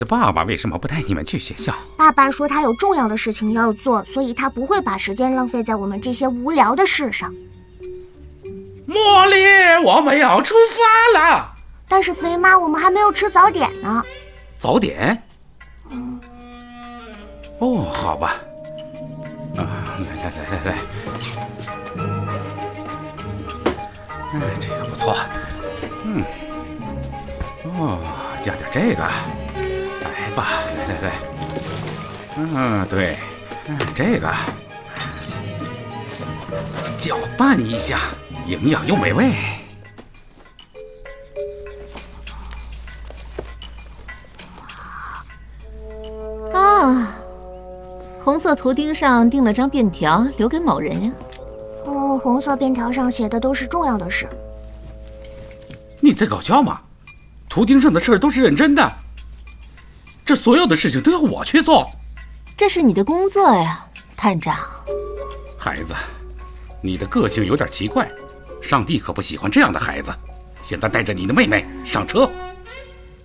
爸爸为什么不带你们去学校？ 爸爸说他有重要的事情要做，所以他不会把时间浪费在我们这些无聊的事上。 茉莉，我们要出发了。 但是肥妈，我们还没有吃早点呢。 早点？哦，好吧。来，这个不错。加点这个。来吧，来。对，这个。搅拌一下，营养又美味。 红色图钉上钉了张便条，留给某人呀。 红色便条上写的都是重要的事。 你在搞笑吗？图钉上的事都是认真的，这所有的事情都要我去做。 这是你的工作呀，探长。 孩子，你的个性有点奇怪，上帝可不喜欢这样的孩子。现在带着你的妹妹上车。